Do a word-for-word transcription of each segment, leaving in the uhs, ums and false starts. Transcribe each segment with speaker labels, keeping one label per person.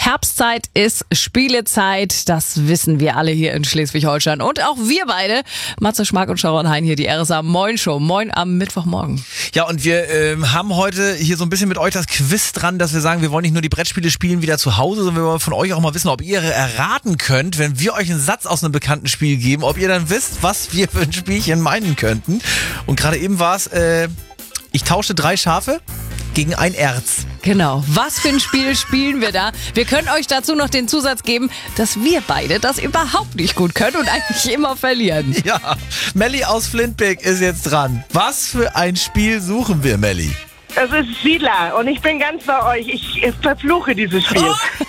Speaker 1: Herbstzeit ist Spielezeit, das wissen wir alle hier in Schleswig-Holstein. Und auch wir beide, Matze Schmark und Sharon Hein hier, die R S A Moin Show. Moin am Mittwochmorgen.
Speaker 2: Ja, und wir ähm, haben heute hier so ein bisschen mit euch das Quiz dran, dass wir sagen, wir wollen nicht nur die Brettspiele spielen wieder zu Hause, sondern wir wollen von euch auch mal wissen, ob ihr erraten könnt, wenn wir euch einen Satz aus einem bekannten Spiel geben, ob ihr dann wisst, was wir für ein Spielchen meinen könnten. Und gerade eben war es, äh, ich tauschte drei Schafe gegen ein Erz.
Speaker 1: Genau. Was für ein Spiel spielen wir da? Wir können euch dazu noch den Zusatz geben, dass wir beide das überhaupt nicht gut können und eigentlich immer verlieren.
Speaker 2: Ja, Melli aus Flintbeck ist jetzt dran. Was für ein Spiel suchen wir, Melli?
Speaker 3: Es ist Siedler und ich bin ganz bei euch. Ich äh, verfluche dieses Spiel.
Speaker 1: Oh.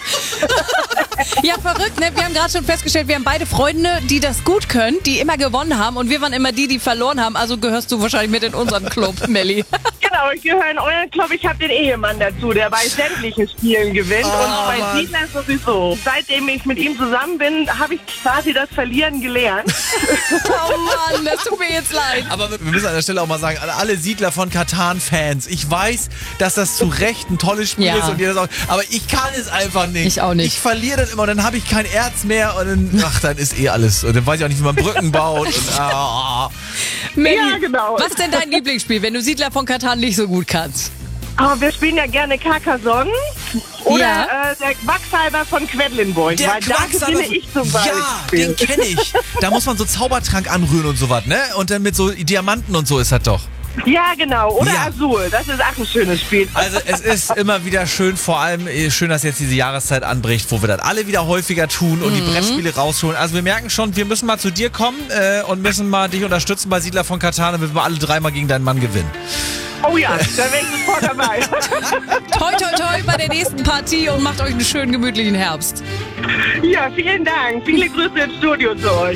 Speaker 1: Ja, verrückt, ne? Wir haben gerade schon festgestellt, wir haben beide Freunde, die das gut können, die immer gewonnen haben und wir waren immer die, die verloren haben. Also gehörst du wahrscheinlich mit in unseren Club, Melli.
Speaker 3: Genau, ich gehöre in euren Club. Ich habe den Ehemann dazu, der bei sämtlichen Spielen gewinnt.
Speaker 2: Oh,
Speaker 3: und bei
Speaker 2: Mann.
Speaker 3: Siedler sowieso. Seitdem ich mit ihm zusammen bin, habe ich quasi das Verlieren gelernt.
Speaker 1: Oh Mann, das tut mir jetzt leid.
Speaker 2: Aber wir müssen an der Stelle auch mal sagen, an alle Siedler von Katan-Fans, ich weiß, dass das zu Recht ein tolles Spiel
Speaker 1: Ja.
Speaker 2: ist und ihr das auch, aber ich kann es einfach nicht.
Speaker 1: Ich auch nicht.
Speaker 2: Ich verliere dann immer und dann habe ich kein Erz mehr und dann, ach, dann ist eh alles. Und dann weiß ich auch nicht, wie man Brücken baut. Und, ah.
Speaker 1: Melli,
Speaker 3: Ja, genau.
Speaker 1: was ist denn dein Lieblingsspiel, wenn du Siedler von Katan nicht so gut kannst?
Speaker 3: Aber wir spielen ja gerne Carcassonne oder
Speaker 1: Ja.
Speaker 3: äh, der Quacksalber von Quedlinburg.
Speaker 2: Der
Speaker 3: weil da
Speaker 2: Quacksalber,
Speaker 3: gewinne ich zum Beispiel.
Speaker 2: ja, den kenne ich. Da muss man so Zaubertrank anrühren und sowas, ne? Und dann mit so Diamanten und so ist das doch.
Speaker 3: Ja, genau. Oder
Speaker 2: Ja.
Speaker 3: Azul. Das ist auch ein schönes Spiel.
Speaker 2: Also es ist immer wieder schön, vor allem äh, schön, dass jetzt diese Jahreszeit anbricht, wo wir das alle wieder häufiger tun und die Brettspiele rausholen. Also wir merken schon, wir müssen mal zu dir kommen äh, und müssen mal dich unterstützen bei Siedler von Katan, damit wir alle dreimal gegen deinen Mann gewinnen.
Speaker 3: Oh ja, da wäre ich sofort dabei.
Speaker 1: Toi, toi, toi bei der nächsten Partie und macht euch einen schönen, gemütlichen Herbst.
Speaker 3: Ja, vielen Dank. Viele Grüße ins Studio zu euch.